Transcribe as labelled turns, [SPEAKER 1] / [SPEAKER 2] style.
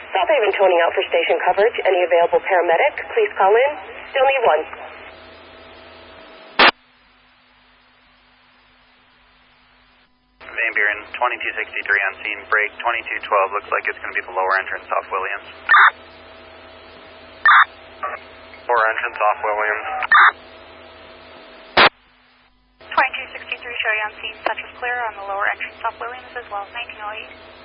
[SPEAKER 1] South Haven toning out for station coverage. Any available paramedic, please call in. Still need one.
[SPEAKER 2] Van Buren, 2263 on scene. Break 2212. Looks like it's going to be the lower entrance off Williams. Lower entrance off Williams.
[SPEAKER 3] 2263 show you on scene. Touch was clear on the lower entrance off Williams as well as 1908.